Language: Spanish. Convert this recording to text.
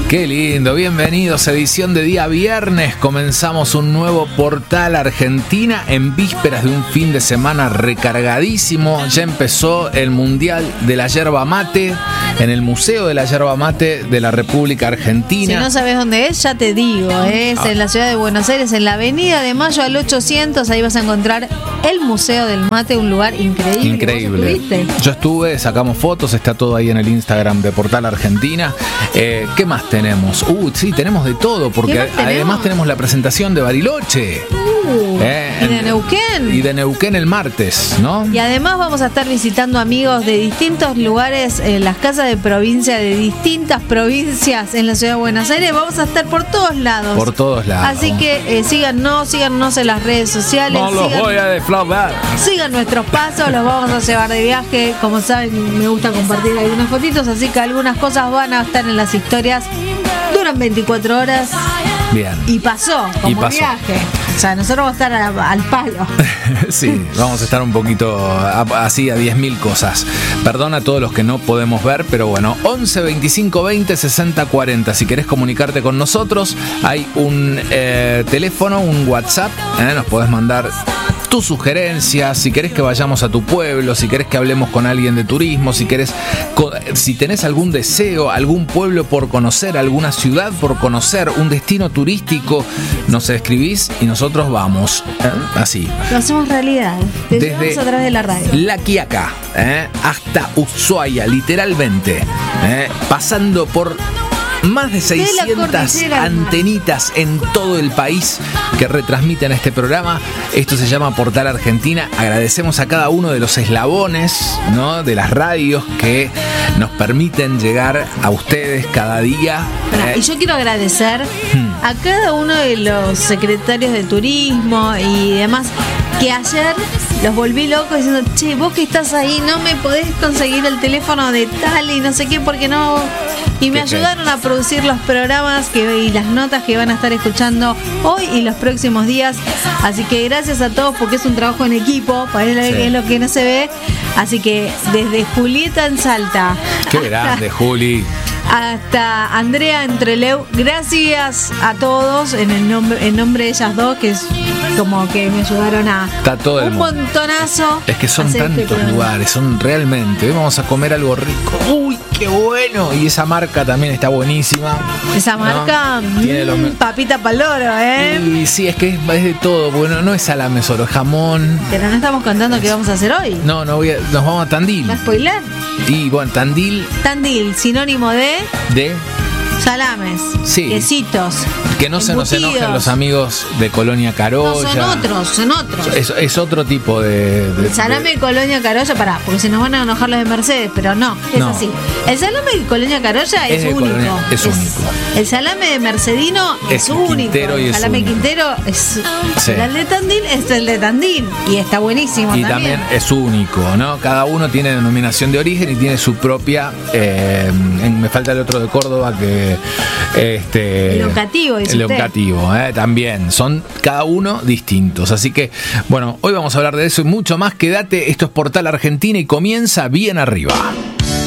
Qué lindo, bienvenidos, edición de día viernes. Comenzamos un nuevo Portal Argentina en vísperas de un fin de semana recargadísimo. Ya empezó el Mundial de la Yerba Mate en el Museo de la Yerba Mate de la República Argentina. Si no sabes dónde es, ya te digo, es en la ciudad de Buenos Aires, en la Avenida de Mayo al 800. Ahí vas a encontrar el Museo del Mate, un lugar increíble. Increíble. ¿Vos estuviste? Yo estuve, sacamos fotos, está todo ahí en el Instagram de Portal Argentina. ¿Qué más tenemos? Sí, tenemos de todo, porque además tenemos la presentación de Bariloche. Y de Neuquén. Y de Neuquén el martes, ¿no? Y además vamos a estar visitando amigos de distintos lugares, las casas de provincia de distintas provincias en la ciudad de Buenos Aires. Vamos a estar por todos lados. Por todos lados. Así que síganos en las redes sociales. No los voy a defraudar. Sigan nuestros pasos, los vamos a llevar de viaje. Como saben, me gusta compartir algunas fotitos, así que algunas cosas van a estar en las historias. Duran 24 horas. Bien. Y pasó, como viaje. O sea, nosotros vamos a estar al palo. Sí, vamos a estar un poquito así a 10.000 cosas. Perdón a todos los que no podemos ver, pero bueno, 11 25 20 60 40. Si querés comunicarte con nosotros, hay un teléfono, un WhatsApp. Nos podés mandar tus sugerencias, si querés que vayamos a tu pueblo, si querés que hablemos con alguien de turismo, si tenés algún deseo, algún pueblo por conocer, alguna ciudad por conocer, un destino turístico, nos escribís y nosotros vamos. Así. Lo hacemos realidad. Desde a través de la radio. La Quiaca, hasta Ushuaia, literalmente. Pasando por más de 600 antenitas en todo el país que retransmiten este programa. Esto se llama Portal Argentina. Agradecemos a cada uno de los eslabones, ¿no?, de las radios que nos permiten llegar a ustedes cada día. Y yo quiero agradecer a cada uno de los secretarios de turismo y demás, que ayer los volví locos diciendo: che, vos que estás ahí, no me podés conseguir el teléfono de tal y no sé qué, porque no. Y me ayudaron a producir los programas y las notas que van a estar escuchando hoy y los próximos días. Así que gracias a todos, porque es un trabajo en equipo, para que es lo que no se ve. Así que desde Julieta en Salta. Qué grande, Juli. Hasta Andrea Entreleu, gracias a todos en nombre de ellas dos, que es como que me ayudaron a todo el un mundo. Montonazo. Es que son tantos lugares, son realmente. Hoy vamos a comer algo rico. ¡Uy, qué bueno! Y esa marca también está buenísima. Esa marca, papita paloro, Y sí, es que es de todo. Bueno, no es salame solo, es jamón. Pero no estamos contando qué vamos a hacer hoy. No, nos vamos a Tandil. ¿Va a spoiler? Y bueno, Tandil, sinónimo de salames, quesitos. Que no se nos enojen los amigos de Colonia Carolla. No, son otros. Es otro tipo de salame de Colonia Carolla, porque se nos van a enojar los de Mercedes, pero no, así. El salame de Colonia Carolla es único. Es único. El salame de Mercedino es único. El salame Quintero es el de Tandil, es el de Tandil. Y está buenísimo y también es único, ¿no? Cada uno tiene denominación de origen y tiene su propia. Me falta el otro de Córdoba que. El Oncativo, el Oncativo, también son cada uno distintos. Así que, bueno, hoy vamos a hablar de eso y mucho más. Quédate, esto es Portal Argentina y comienza bien arriba.